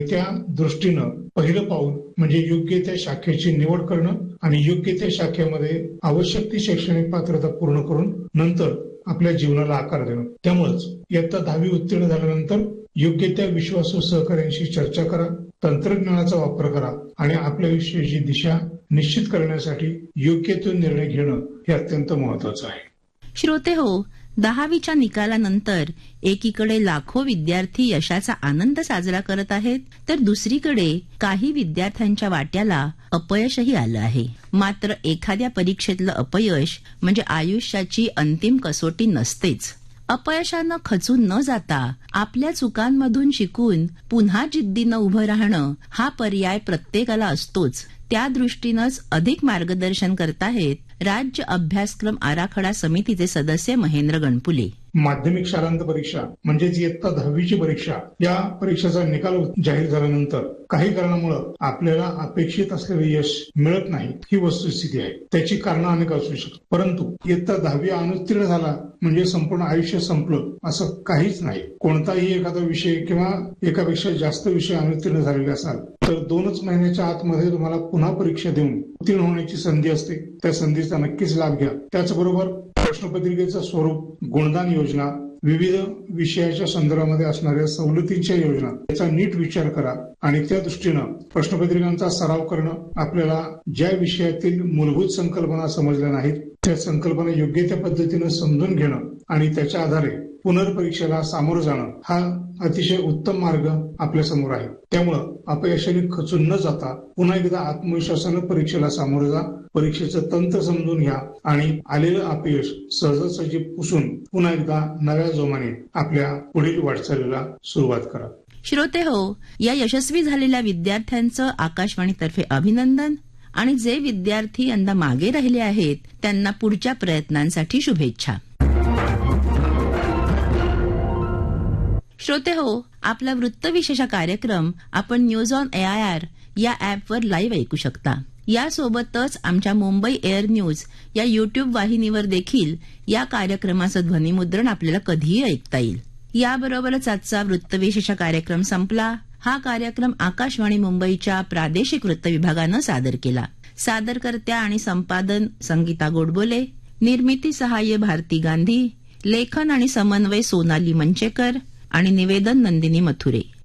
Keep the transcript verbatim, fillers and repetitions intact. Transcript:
त्या दृष्टीनं पहिलं पाऊल म्हणजे योग्य त्या शाखेची निवड करणं आणि योग्य त्या शाखेमध्ये आवश्यक ती शैक्षणिक पात्रता पूर्ण करून नंतर आपल्या जीवनाला आकार देणं. त्यामुळेच इयत्ता दहावी उत्तीर्ण झाल्यानंतर योग्य त्या विश्वासू सहकाऱ्यांशी चर्चा करा, तंत्रज्ञानाचा वापर करा आणि आपल्या विषयाची दिशा निश्चित करण्यासाठी योग्य तो निर्णय घेणं हे अत्यंत महत्वाचं आहे. श्रोते हो, दहावीच्या निकालानंतर एकीकडे लाखो विद्यार्थी यशाचा आनंद साजरा करत आहेत, तर दुसरीकडे काही विद्यार्थ्यांच्या वाट्याला अपयशही आलं आहे. मात्र एखाद्या परीक्षेतलं अपयश म्हणजे आयुष्याची अंतिम कसोटी नसतेच. अपयशानं खचून न जाता आपल्या चुकांमधून शिकून पुन्हा जिद्दीनं उभं राहणं हा पर्याय प्रत्येकाला असतोच. त्या दृष्टीनंच अधिक मार्गदर्शन करताहेत राज्य अभ्यासक्रम आराखडा समितीचे सदस्य महेंद्र गणपुले. माध्यमिक शालांत परीक्षा म्हणजेच इयत्ता दहावीची परीक्षा, या परीक्षेचा निकाल जाहीर झाल्यानंतर काही कारणामुळे आपल्याला अपेक्षित असलेले यश मिळत नाही ही वस्तुस्थिती आहे. त्याची कारणं अनेक असू शकतात, परंतु इयत्ता दहावी अनुत्तीर्ण झाला म्हणजे संपूर्ण आयुष्य संपलं असं काहीच नाही. कोणताही एखादा विषय किंवा एकापेक्षा जास्त विषय अनुत्तीर्ण झालेले असाल तर दोनच महिन्याच्या आतमध्ये तुम्हाला पुन्हा परीक्षा देऊन उत्तीर्ण होण्याची संधी असते. त्या संधीचा नक्कीच लाभ घ्या. त्याचबरोबर प्रश्नपत्रिकेचं स्वरूप, गुणदान योजना, विविध विषयाच्या संदर्भामध्ये असणाऱ्या सवलतींच्या योजना याचा नीट विचार करा आणि त्या दृष्टीनं प्रश्नपत्रिकांचा सराव करणं, आपल्याला ज्या विषयातील मूलभूत संकल्पना समजल्या नाहीत त्या संकल्पना योग्य त्या पद्धतीनं समजून घेणं आणि त्याच्या आधारे पुनर्परीक्षेला सामोरं जाणं हा अतिशय उत्तम मार्ग आपल्या समोर आहे. त्यामुळं अपयशाने खचून न जाता पुन्हा एकदा आत्मविश्वासानं परीक्षेला सामोरं जा, परीक्षेचं तंत्र समजून घ्या आणि आलेलं अपयश सहजासहजी पुसून पुन्हा एकदा नव्या जोमाने आपल्या पुढील वाटचालीला सुरुवात करा. श्रोते हो, या यशस्वी झालेल्या विद्यार्थ्यांचं आकाशवाणीतर्फे अभिनंदन आणि जे विद्यार्थी यंदा मागे राहिले आहेत त्यांना पुढच्या प्रयत्नांसाठी शुभेच्छा. श्रोते हो, आपला वृत्तविशेष कार्यक्रम आपण न्यूज ऑन एआयआर या ॲपवर लाईव्ह ऐकू शकता. यासोबतच आमच्या मुंबई एअर न्यूज या युट्यूब वाहिनीवर देखील या कार्यक्रमाचं ध्वनिमुद्रण आपल्याला कधीही ऐकता येईल. याबरोबरच आजचा वृत्तविशेष कार्यक्रम संपला. हा कार्यक्रम आकाशवाणी मुंबईच्या प्रादेशिक वृत्त विभागानं सादर केला. सादरकर्त्या आणि संपादन संगीता गोडबोले, निर्मिती सहाय्य भारती गांधी, लेखन आणि समन्वय सोनाली मंचेकर आणि निवेदन नंदिनी मथुरे.